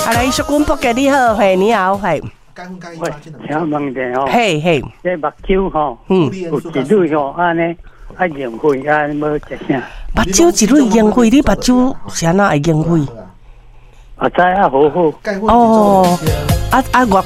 来，小君伯格你好，嘿，你好，嘿， 喂，请问者吼， 嘿嘿， 这目睭吼，有一蕊吼，安尼用血，安尼无一声。 目睭一蕊用血，你目睭啥哪会用血？ 我知啊，好好。 哦，外